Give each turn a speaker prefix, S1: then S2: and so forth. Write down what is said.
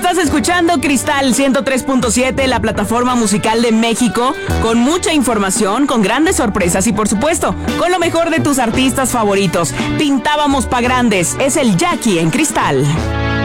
S1: Estás escuchando Cristal 103.7, la plataforma musical de México, con mucha información, con grandes sorpresas y por supuesto, con lo mejor de tus artistas favoritos. Pintábamos pa' grandes, es el Jackie en Cristal.